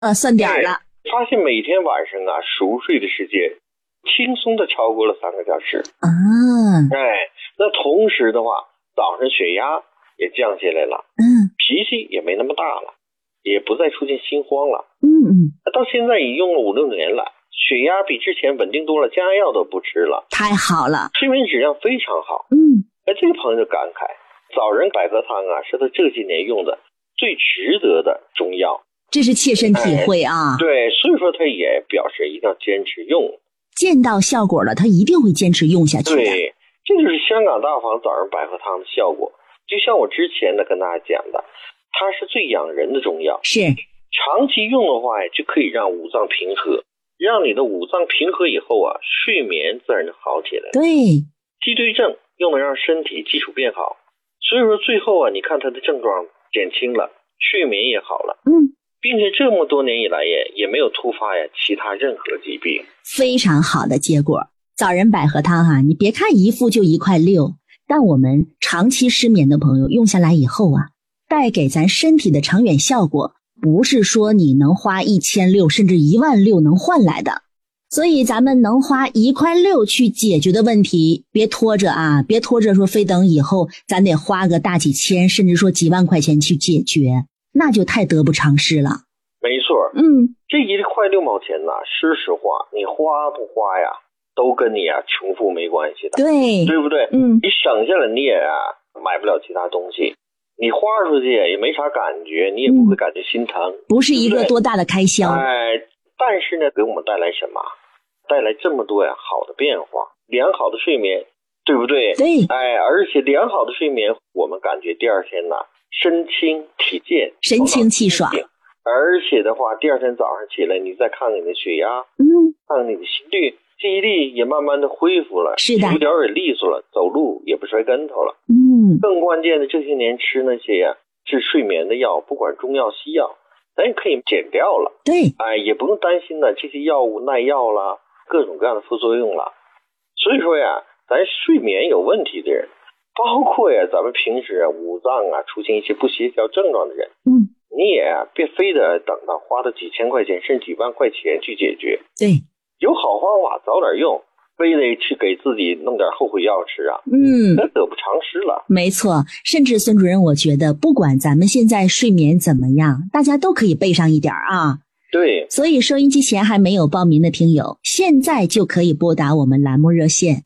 算点了。 发现每天晚上熟睡的时间轻松的超过了3个小时。那同时的话，早上血压也降下来了，脾气也没那么大了，也不再出现心慌了。到现在已用了5、6年了，血压比之前稳定多了，加药都不吃了。 太好了， 睡眠质量非常好。这个朋友就感慨，枣仁百合汤是他这几年用的最值得的中药。 这是切身体会啊。 对，所以说他也表示一定要坚持用， 见到效果了他一定会坚持用下去的。 对，这就是香港大房枣仁百合汤的效果。就像我之前跟大家讲的，它是最养人的中药， 是长期用的话就可以让五脏平和，让你的五脏平和以后睡眠自然就好起来了。 对， 鸡对症用的让身体基础变好，所以说最后你看它的症状减轻了，睡眠也好了，并且这么多年以来也没有突发其他任何疾病， 非常好的结果。枣仁百合汤你别看一副就1.6块，但我们长期失眠的朋友用下来以后带给咱身体的长远效果，不是说你能花1600甚至16000能换来的。所以咱们能花1.6块去解决的问题，别拖着别拖着说非等以后咱得花个大几千甚至说几万块钱去解决，那就太得不偿失了。 没错，这1块6毛钱说实话你花不花都跟你穷富没关系的，对不对？你省下来你也买不了其他东西，你花出去也没啥感觉，你也不会感觉心疼， 不是一个多大的开销。 但是呢，给我们带来什么？带来这么多好的变化，良好的睡眠，对不对？ 对， 而且良好的睡眠，我们感觉第二天身轻体健， 神清气爽。 而且的话，第二天早上起来，你再看你的血压，看你的心率，记忆力也慢慢的恢复了， 是的， 手脚也利索了，走路也不摔跟头了。更关键的，这些年吃那些治睡眠的药，不管中药西药，咱也可以减掉了。 对， 也不用担心这些药物耐药啦，各种各样的副作用了。所以说咱睡眠有问题的人，包括咱们平时五脏出现一些不协调症状的人，你也别非得等到花到几千块钱甚至几万块钱去解决。 对， 有好方法早点用，非得去给自己弄点后悔药吃那得不偿失了。 没错，甚至孙主任我觉得不管咱们现在睡眠怎么样，大家都可以备上一点对， 所以收音机前还没有报名的听友，现在就可以拨打我们栏目热线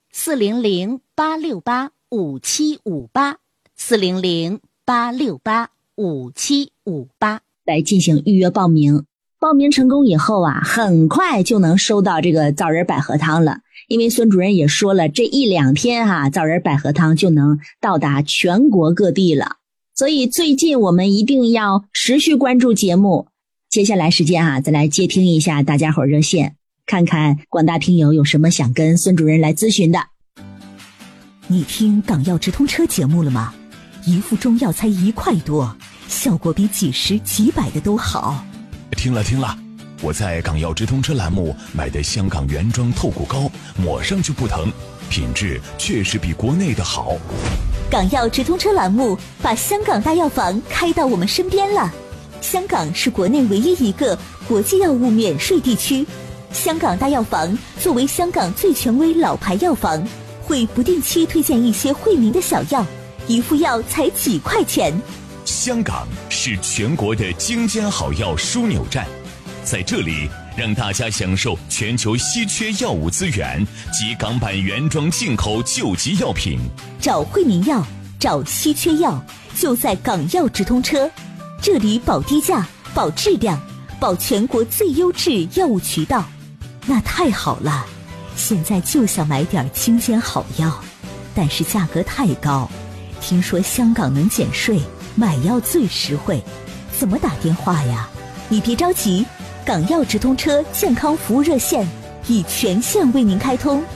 400-868-5758，400-868-5758来进行预约报名。报名成功以后很快就能收到这个枣仁百合汤了，因为孙主任也说了，这1、2天枣仁百合汤就能到达全国各地了。所以最近我们一定要持续关注节目。接下来时间再来接听一下大家伙热线，看看广大听友有什么想跟孙主任来咨询的。 你听港药直通车节目了吗？一副中药才1块多，效果比几十几百的都好。 听了，我在港药直通车栏目买的香港原装透骨膏，抹上就不疼，品质确实比国内的好。 港药直通车栏目把香港大药房开到我们身边了。香港是国内唯一一个国际药物免税地区，香港大药房作为香港最权威老牌药房，会不定期推荐一些惠民的小药，一副药才几块钱。 香港是全国的精尖好药枢纽站，在这里让大家享受全球稀缺药物资源及港版原装进口救急药品。 找惠民药，找稀缺药，就在港药直通车。这里保低价，保质量，保全国最优质药物渠道。那太好了，现在就想买点精尖好药，但是价格太高。听说香港能减税，买药最实惠，怎么打电话呀？你别着急，港药直通车健康服务热线已全线为您开通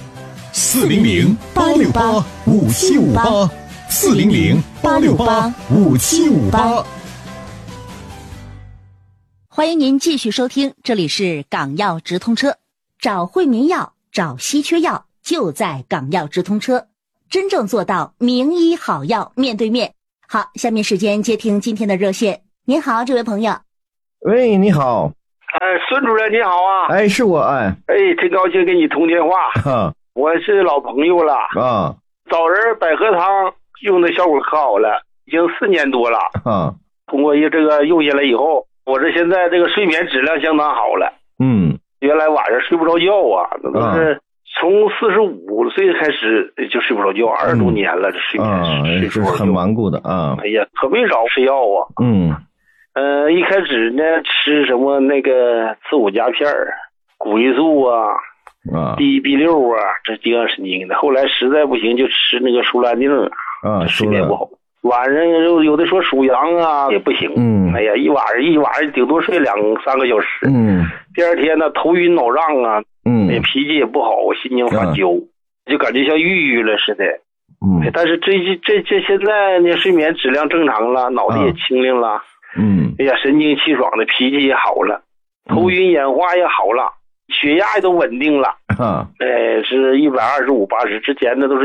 ，400-868-5758，400-868-5758。 欢迎您继续收听，这里是港药直通车，找惠民药，找稀缺药，就在港药直通车，真正做到名医好药面对面。好，下面时间接听今天的热线。您好，这位朋友。 喂，你好。 孙主任你好啊！ 哎，是我哎， 真高兴跟你通电话。我是老朋友了啊。 枣仁百合汤用的效果可好了，已经4年多了啊。 通过这个用下来以后，我这现在这个睡眠质量相当好了。原来晚上睡不着觉啊，那都是从45岁开始就睡不着觉，20多年了，这睡眠是很顽固的啊。 哎呀，可没少吃药啊。一开始呢吃什么那个刺骨佳片、谷维素啊，B6啊，这精神神经的。后来实在不行就吃那个舒兰定啊，睡眠不好。晚上有的说属阳啊也不行。哎呀，一晚上顶多睡2-3个小时。第二天呢头晕脑胀啊，脾气也不好，心情发焦，就感觉像抑郁了似的。但是这现在呢睡眠质量正常了，脑袋也清灵了。哎呀，神经气爽的，脾气也好了，头晕眼花也好了，血压也都稳定了。是125/80，之前的都是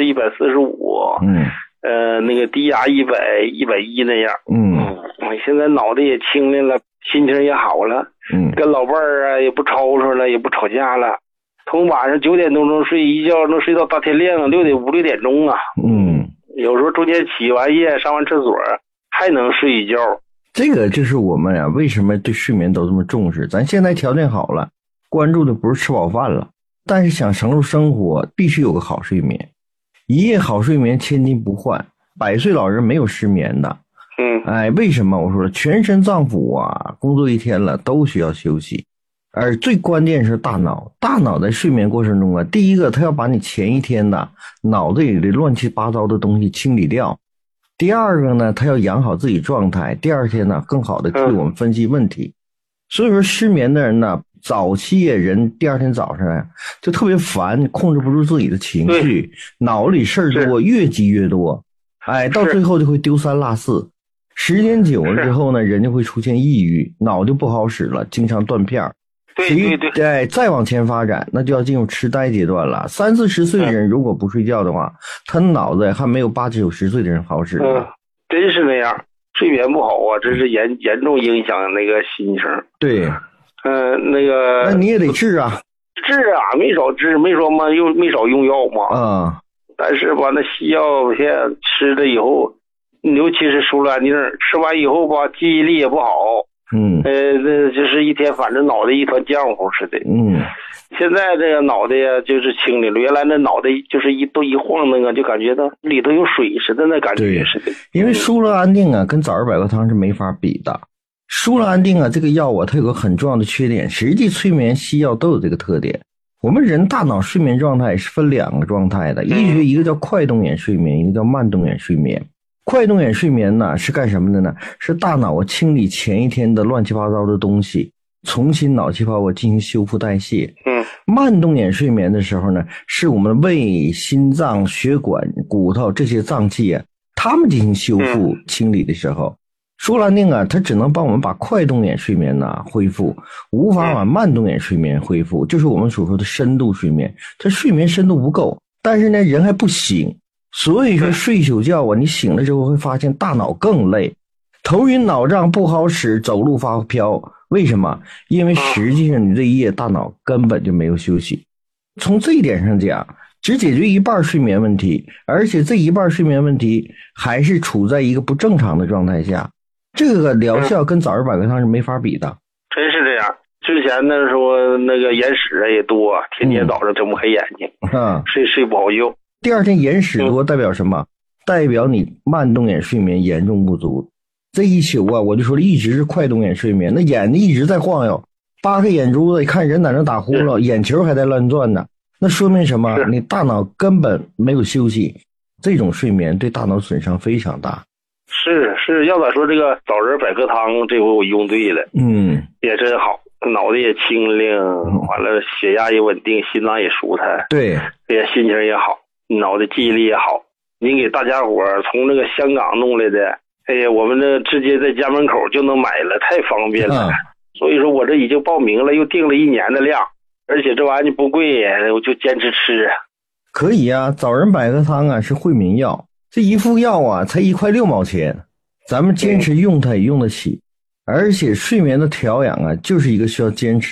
145。那个低压100、110那样。现在脑袋也清灵了，心情也好了。跟老伴儿啊也不吵吵了，也不吵架了。从晚上9点多钟睡一觉，能睡到大天亮5-6点钟啊。有时候中间起完夜上完厕所还能睡一觉。 这个就是我们呀，为什么对睡眠都这么重视？咱现在条件好了，关注的不是吃饱饭了，但是想融入生活，必须有个好睡眠。一夜好睡眠，千金不换。100岁老人没有失眠的。为什么？我说了，全身脏腑啊，工作一天了都需要休息。而最关键是大脑在睡眠过程中啊，第一个它要把你前一天的脑子里的乱七八糟的东西清理掉。第二个呢，他要养好自己状态，第二天呢更好的替我们分析问题。所以说失眠的人呢，早期人第二天早上就特别烦，控制不住自己的情绪，脑里事儿多，越积越多，到最后就会丢三落四。时间久了之后呢，人就会出现抑郁，脑就不好使了，经常断片。对，再往前发展，那就要进入痴呆阶段了。30-40岁的人如果不睡觉的话，他脑子还没有80-90岁的人好使。 真是那样，睡眠不好啊，这是严重影响那个心情。 对， 那你也得治啊。 治啊，没少治，没说嘛，又没少用药嘛。但是吧，那西药片吃了以后，尤其是舒兰定，吃完以后吧，记忆力也不好。那就是一天反正脑袋一团浆糊似的。现在这个脑袋呀就是清理了，原来那脑袋就是一晃那个，就感觉到里头有水似的那感觉似的。 因为舒兰定啊跟枣仁百合汤是没法比的。舒兰定啊这个药啊它有个很重要的缺点，实际催眠西药都有这个特点。我们人大脑睡眠状态是分2个状态的，一个叫快动眼睡眠，一个叫慢动眼睡眠。快动眼睡眠呢是干什么的呢？是大脑清理前一天的乱七八糟的东西，重新脑细胞进行修复代谢。慢动眼睡眠的时候呢，是我们胃、心脏、血管、骨头这些脏器啊，它们进行修复清理的时候，舒兰定啊，它只能帮我们把快动眼睡眠恢复，无法把慢动眼睡眠恢复，就是我们所说的深度睡眠。这睡眠深度不够，但是呢人还不醒。所以说睡一宿觉啊，你醒了之后会发现大脑更累，头晕脑胀，不好使，走路发飘。为什么？因为实际上你这一夜大脑根本就没有休息。从这一点上讲，只解决一半睡眠问题，而且这一半睡眠问题还是处在一个不正常的状态下，这个疗效跟枣仁百合汤是没法比的。 真是这样。之前的时候那个眼屎也多，天天早上睁不开眼睛，睡不好觉。 第二天眼屎多代表什么？代表你慢动眼睡眠严重不足。这一宿啊，我就说一直是快动眼睡眠，那眼睛一直在晃悠，扒开眼珠子一看人在那打呼噜，眼球还在乱转呢，那说明什么？你大脑根本没有休息，这种睡眠对大脑损伤非常大。 是，要咋说这个枣仁百合汤这回我用对了，也真好，脑袋也清灵，完了血压也稳定，心脏也舒坦， 对， 也心情也好，脑袋记忆力也好。您给大家伙从那个香港弄来的，哎呀，我们这直接在家门口就能买了，太方便了。所以说我这已经报名了，又订了1年的量，而且这玩意儿不贵，我就坚持吃。 可以啊，枣仁百合汤啊是惠民药，这一副药啊才1块6毛钱，咱们坚持用它也用得起。而且睡眠的调养啊，就是一个需要坚持